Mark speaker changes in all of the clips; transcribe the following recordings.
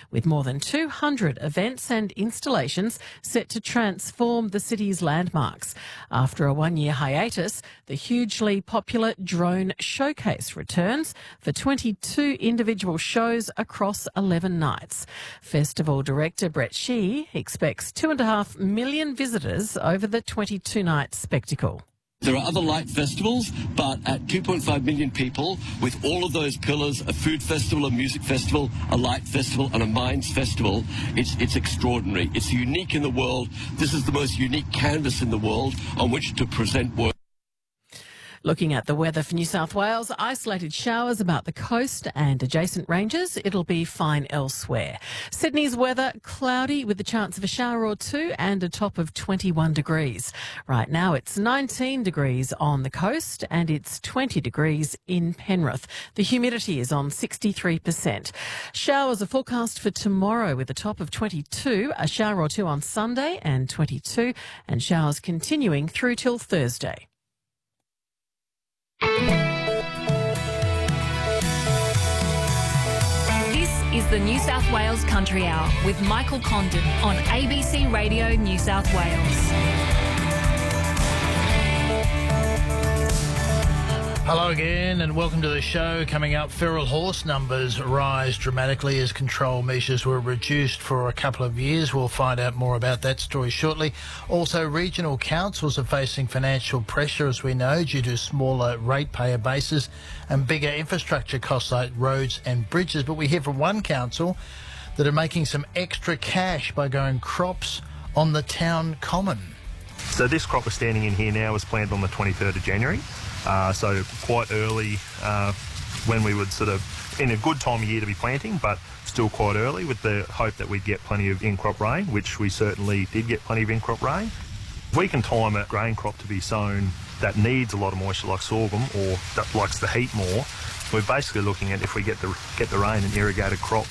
Speaker 1: with more than 200 events and installations set to transform the city's landmarks. After a one-year hiatus, the hugely popular Drone Showcase returns for 22 individual shows across 11 nights. Festival director Brett Shee expects 2.5 million visitors over the 22-night spectacle.
Speaker 2: There are other light festivals, but at 2.5 million people, with all of those pillars, a food festival, a music festival, a light festival and a mines festival, it's extraordinary. It's unique in the world. This is the most unique canvas in the world on which to present work.
Speaker 1: Looking at the weather for New South Wales, isolated showers about the coast and adjacent ranges. It'll be fine elsewhere. Sydney's weather, cloudy with the chance of a shower or two and a top of 21 degrees. Right now it's 19 degrees on the coast and it's 20 degrees in Penrith. The humidity is on 63%. Showers are forecast for tomorrow with a top of 22, a shower or two on Sunday and 22, and showers continuing through till Thursday.
Speaker 3: This is the New South Wales Country Hour with Michael Condon on ABC Radio New South Wales.
Speaker 4: Hello again and welcome to the show. Coming up, feral horse numbers rise dramatically as control measures were reduced for a couple of years. We'll find out more about that story shortly. Also, regional councils are facing financial pressure, as we know, due to smaller ratepayer bases and bigger infrastructure costs like roads and bridges. But we hear from one council that are making some extra cash by growing crops on the town common.
Speaker 5: So this crop we're standing in here now was planted on the 23rd of January. So quite early when we would sort of, in a good time of year to be planting, but still quite early with the hope that we'd get plenty of in-crop rain, which we certainly did get plenty of in-crop rain. If we can time a grain crop to be sown that needs a lot of moisture like sorghum or that likes the heat more, we're basically looking at if we get the rain and irrigated crop.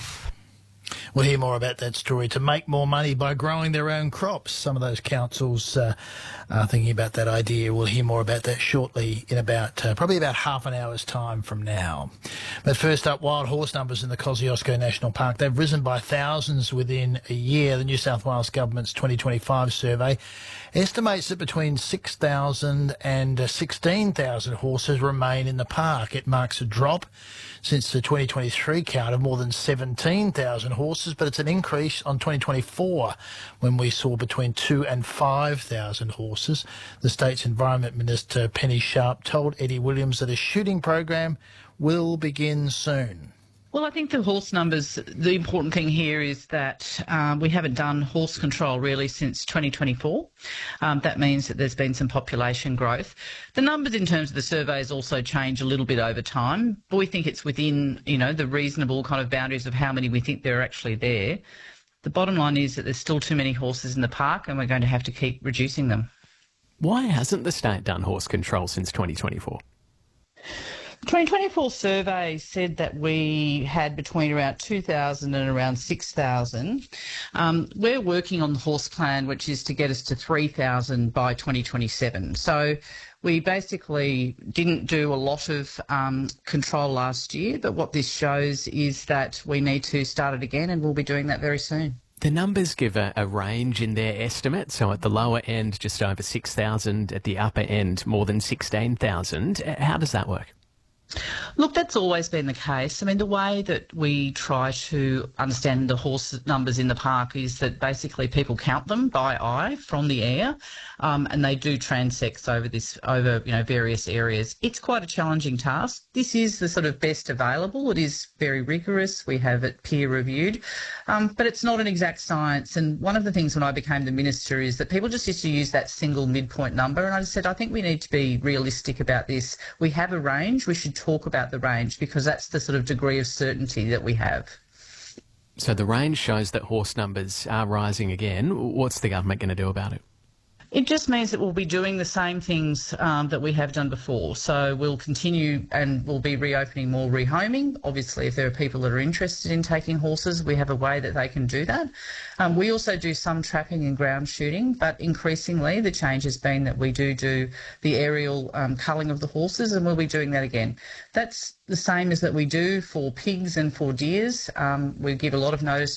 Speaker 4: We'll hear more about that story. To make more money by growing their own crops. Some of those councils are thinking about that idea. We'll hear more about that shortly in about probably about half an hour's time from now. But first up, wild horse numbers in the Kosciuszko National Park. They've risen by thousands within a year. The New South Wales Government's 2025 survey estimates that between 6,000 and 16,000 horses remain in the park. It marks a drop since the 2023 count of more than 17,000 horses, but it's an increase on 2024 when we saw between 2,000 and 5,000 horses. The state's Environment Minister Penny Sharp told Eddie Williams that a shooting program will begin soon.
Speaker 6: Well, I think the horse numbers, the important thing here is that we haven't done horse control really since 2024. That means that there's been some population growth. The numbers in terms of the surveys also change a little bit over time, but we think it's within, the reasonable kind of boundaries of how many we think there are actually there. The bottom line is that there's still too many horses in the park and we're going to have to keep reducing them.
Speaker 7: Why hasn't the state done horse control since 2024?
Speaker 6: The 2024 survey said that we had between around 2,000 and around 6,000. We're working on the horse plan, which is to get us to 3,000 by 2027. So we basically didn't do a lot of control last year, but what this shows is that we need to start it again, and we'll be doing that very soon.
Speaker 7: The numbers give a range in their estimate. So at the lower end, just over 6,000. At the upper end, more than 16,000. How does that work?
Speaker 6: Look, that's always been the case. I mean, the way that we try to understand the horse numbers in the park is that basically people count them by eye from the air, and they do transects over various areas. It's quite a challenging task. This is the sort of best available. It is very rigorous. We have it peer reviewed, but it's not an exact science. And one of the things when I became the minister is that people just used to use that single midpoint number, and I just said, I think we need to be realistic about this. We have a range. We should talk about the range because that's the sort of degree of certainty that we have.
Speaker 7: So the range shows that horse numbers are rising again. What's the government going to do about it?
Speaker 6: It just means that we'll be doing the same things that we have done before. So we'll continue and we'll be reopening more rehoming. Obviously, if there are people that are interested in taking horses, we have a way that they can do that. We also do some trapping and ground shooting, but increasingly the change has been that we do the aerial culling of the horses, and we'll be doing that again. That's the same as that we do for pigs and for deers. We give a lot of notice